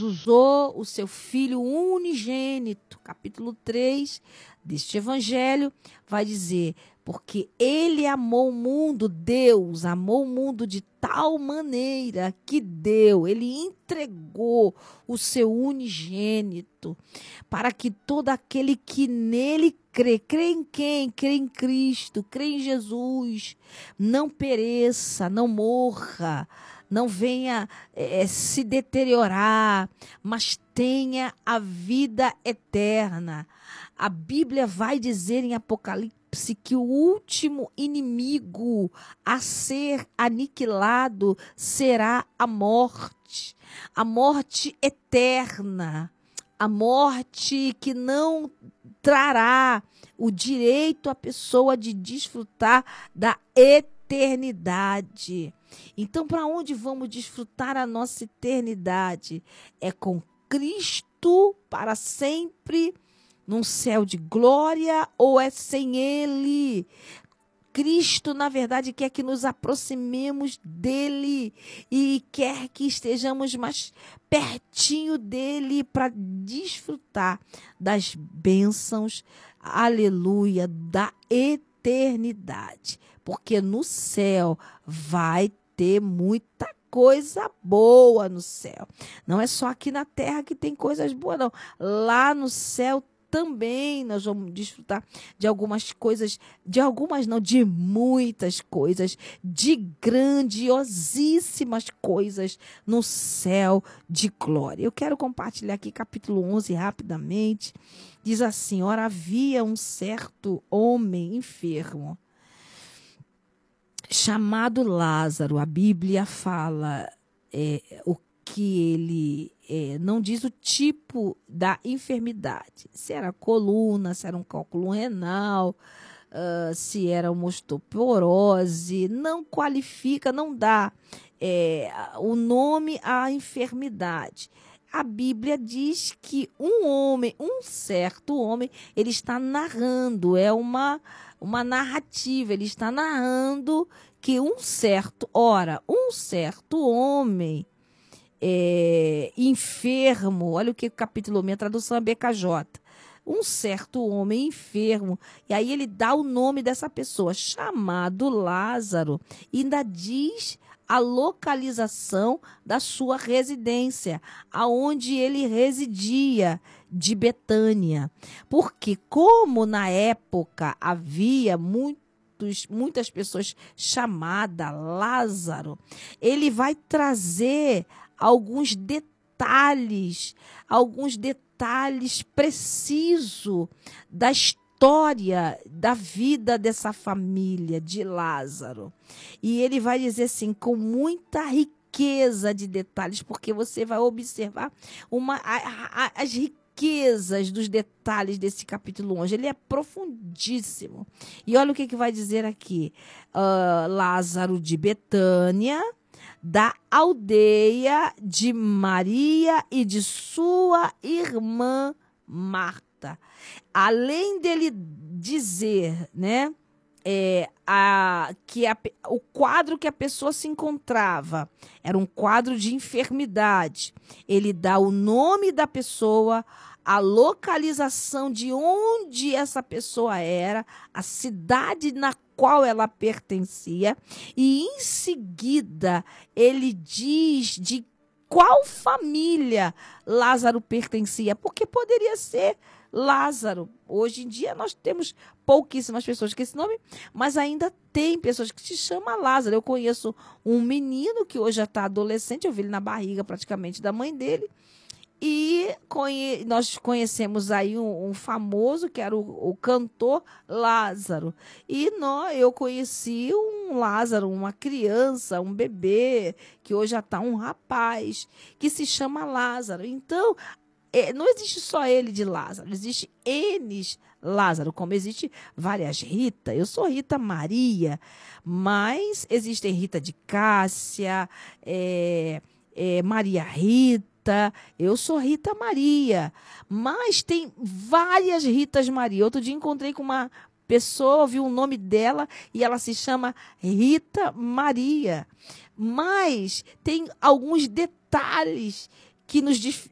usou o seu Filho unigênito. Capítulo 3 deste evangelho vai dizer: porque ele amou o mundo, Deus amou o mundo de tal maneira que deu, ele entregou o seu unigênito, para que todo aquele que nele crê em quem? Crê em Cristo, crê em Jesus, não pereça, não morra, não venha se deteriorar, mas tenha a vida eterna. A Bíblia vai dizer em Apocalipse que o último inimigo a ser aniquilado será a morte eterna, a morte que não trará o direito à pessoa de desfrutar da eternidade. Então, para onde vamos desfrutar a nossa eternidade? É com Cristo para sempre, num céu de glória, ou é sem Ele? Cristo, na verdade, quer que nos aproximemos dele e quer que estejamos mais pertinho dele para desfrutar das bênçãos, aleluia, da eternidade. Porque no céu vai ter muita coisa boa no céu. Não é só aqui na terra que tem coisas boas, não. Lá no céu também nós vamos desfrutar de algumas coisas, de muitas coisas, de grandiosíssimas coisas no céu de glória. Eu quero compartilhar aqui capítulo 11 rapidamente. Diz assim: ora, havia um certo homem enfermo, chamado Lázaro. A Bíblia fala o que ele não diz o tipo da enfermidade. Se era coluna, se era um cálculo renal, se era uma osteoporose. Não qualifica, não dá o nome à enfermidade. A Bíblia diz que um certo homem, ele está narrando, é uma narrativa, ele está narrando que um certo homem enfermo, olha o que o capítulo, minha tradução é BKJ, um certo homem enfermo, e aí ele dá o nome dessa pessoa, chamado Lázaro, e ainda diz a localização da sua residência, aonde ele residia, de Betânia. Porque como na época havia muitas pessoas chamadas Lázaro, ele vai trazer alguns detalhes precisos da história da vida dessa família de Lázaro. E ele vai dizer assim, com muita riqueza de detalhes, porque você vai observar as riquezas dos detalhes desse capítulo 11. Ele é profundíssimo. E olha o que vai dizer aqui. Lázaro de Betânia, da aldeia de Maria e de sua irmã Marta. Além dele dizer, né, o quadro que a pessoa se encontrava era um quadro de enfermidade, ele dá o nome da pessoa, a localização de onde essa pessoa era, a cidade na qual ela pertencia, e em seguida ele diz de qual família Lázaro pertencia, porque poderia ser Lázaro. Hoje em dia nós temos pouquíssimas pessoas com esse nome, mas ainda tem pessoas que se chamam Lázaro. Eu conheço um menino que hoje já está adolescente, eu vi ele na barriga praticamente da mãe dele, e nós conhecemos aí um famoso, que era o cantor Lázaro. E eu conheci um Lázaro, uma criança, um bebê, que hoje já está um rapaz, que se chama Lázaro. Então, não existe só ele de Lázaro, existe N Lázaro, como existe várias Rita. Eu sou Rita Maria, mas existem Rita de Cássia, Maria Rita, eu sou Rita Maria, mas tem várias Ritas Maria. Outro dia encontrei com uma pessoa, ouvi o nome dela e ela se chama Rita Maria. Mas tem alguns detalhes que nos